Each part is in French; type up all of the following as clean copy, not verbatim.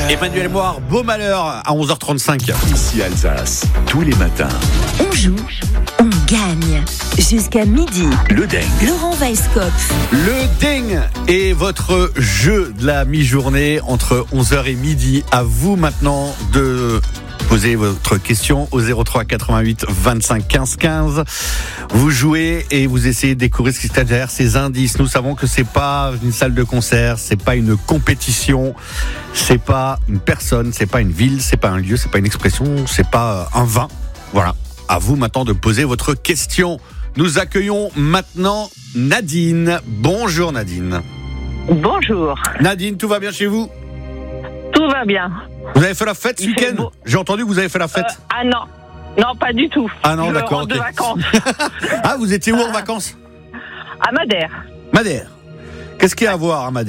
Emmanuel Moir, beau malheur à 11h35. Ici Alsace, tous les matins. On joue, on gagne. Jusqu'à midi. Le Deng. Laurent Weisskopf. Le Deng est votre jeu de la mi-journée entre 11h et midi. À vous maintenant de poser votre question au 03 88 25 15 15. Vous jouez et vous essayez de découvrir ce qui se cache derrière ces indices. Nous savons que c'est pas une salle de concert, c'est pas une compétition, c'est pas une personne, c'est pas une ville, c'est pas un lieu, c'est pas une expression, c'est pas un vin. Voilà. À vous maintenant de poser votre question. Nous accueillons maintenant Nadine. Bonjour Nadine. Bonjour. Nadine, tout va bien chez vous ? Tout va bien. Vous avez fait la fête ce Il fait week-end ? beau. J'ai entendu que vous avez fait la fête. Ah non. Non, pas du tout. Ah non, Je d'accord, rentre ok. de vacances. Ah, vous étiez où en vacances ? À Madère. Madère. Qu'est-ce qu'il y a à voir à Madère ?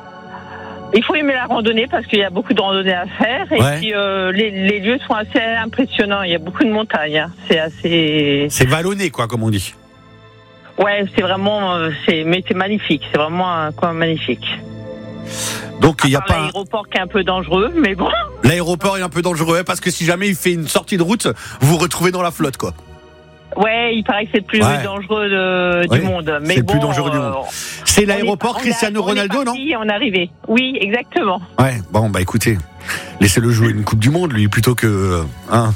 Il faut aimer la randonnée parce qu'il y a beaucoup de randonnées à faire. Et Ouais. puis les lieux sont assez impressionnants. Il y a beaucoup de montagnes. Hein. C'est assez... C'est vallonné, quoi, comme on dit. Ouais, c'est vraiment... mais c'est magnifique. C'est vraiment un coin magnifique. Donc il y a Par pas l'aéroport qui est un peu dangereux, mais bon. l'aéroport est un peu dangereux, hein, parce que si jamais il fait une sortie de route, vous vous retrouvez dans la flotte, quoi. Ouais, il paraît que c'est le plus Ouais. dangereux du monde. Mais c'est le bon, plus dangereux du monde. C'est l'aéroport Cristiano Ronaldo, non ? Oui, on est arrivé. Oui, exactement. Ouais. Bon, bah écoutez, laissez-le jouer une Coupe du Monde, lui, plutôt que. Hein.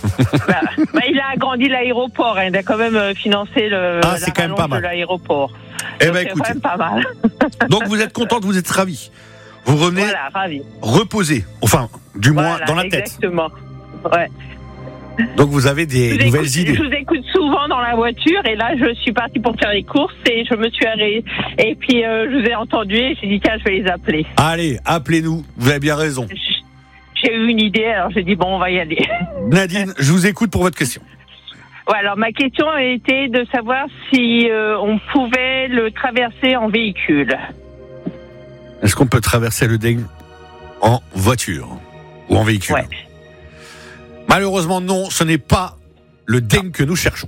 Il a agrandi l'aéroport. Hein. Il a quand même financé Ah, c'est quand même pas mal. de l'aéroport. Eh Donc, ben c'est quand écoutez. même pas mal. Donc vous êtes contente, vous êtes ravie. Vous revenez Voilà, ravi. reposé, enfin, du moins Voilà, dans la tête. Exactement. Ouais. Donc vous avez des nouvelles idées. Je vous écoute souvent dans la voiture et là je suis partie pour faire les courses et je me suis arrêtée et puis je vous ai entendu et j'ai dit tiens je vais les appeler. Allez, appelez-nous, vous avez bien raison. J'ai eu une idée alors j'ai dit bon on va y aller. Nadine, je vous écoute pour votre question. Ouais, alors ma question était de savoir si on pouvait le traverser en véhicule. Est-ce qu'on peut traverser le Deng en voiture ou en véhicule ? Ouais. Malheureusement, non, ce n'est pas le Deng que nous cherchons.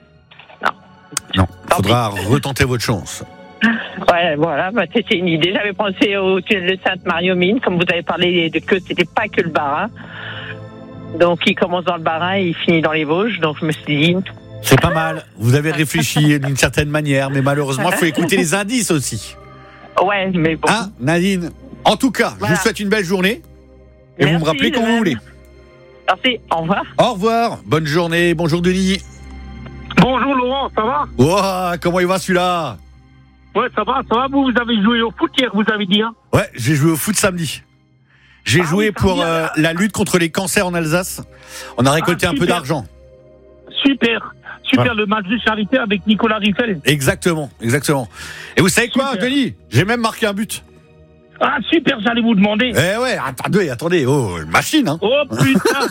Non, il faudra retenter votre chance. Ouais, voilà, c'était une idée. J'avais pensé au tunnel de Sainte-Marie-aux-Mines, comme vous avez parlé de que c'était pas que le Bas-Rhin. Donc il commence dans le Bas-Rhin et il finit dans les Vosges. Donc je me suis dit. C'est pas mal. Vous avez réfléchi d'une certaine manière, mais malheureusement, il faut écouter les indices aussi. Ouais, mais bon. Hein, Nadine ? En tout cas, Voilà. je vous souhaite une belle journée. Et vous Merci, me rappelez quand de vous même. voulez. Merci, au revoir. Au revoir, bonne journée, bonjour Denis. Bonjour Laurent, ça va? Oh, comment il va celui-là ? Ouais, ça va. Vous avez joué au foot hier, vous avez dit, hein? Ouais, j'ai joué au foot samedi. J'ai joué oui, pour samedi, la lutte contre les cancers en Alsace. On a récolté un peu super. d'argent. Super, Voilà. le match de charité avec Nicolas Riffel. Exactement. Et vous savez quoi, Super. Denis ? J'ai même marqué un but. Ah, super, j'allais vous demander. Eh ouais, attendez, oh, machine, hein. Oh putain!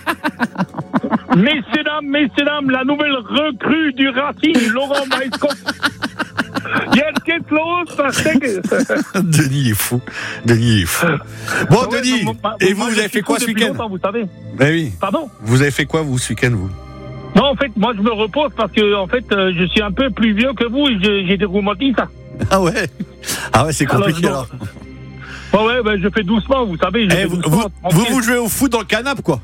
Messieurs, dames, la nouvelle recrue du Racing, Laurent Weisskopf. Jetzt geht's los, Denis est fou. Bon, Denis, et vous avez fait quoi ce week-end ? Vous savez. Eh oui. Pardon? Vous avez fait quoi, vous, ce week-end, vous ? Non, en fait, moi, je me repose parce que, en fait, je suis un peu plus vieux que vous et j'ai des rhumatismes. Ah ouais, c'est compliqué alors. Ouais, ben, je fais doucement, vous savez. Je Eh, fais vous, doucement, vous tranquille. jouez au foot dans le canapé, quoi.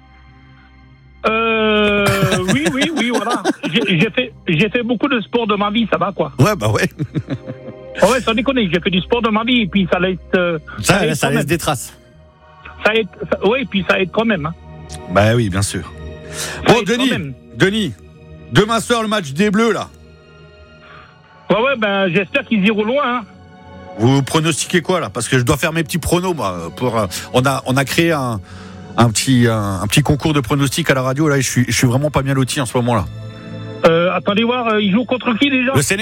Oui, voilà. J'ai fait beaucoup de sport de ma vie, ça va, quoi. Ouais, bah ouais. Oh ouais, sans déconner, j'ai fait du sport de ma vie et puis ça laisse. Ça aide laisse quand même. des traces. Ça aide, oui, puis ça aide quand même. Hein. Bah oui, bien sûr. Ça Bon, aide quand même. Denis, demain soir, le match des Bleus, là. Ouais, ben, j'espère qu'ils iront loin. Hein. Vous pronostiquez quoi, là ? Parce que je dois faire mes petits pronos, moi. On a créé un petit concours de pronostics à la radio, là, et je suis vraiment pas bien loti en ce moment-là. Attendez voir, ils jouent contre qui déjà ? Le Sénégal.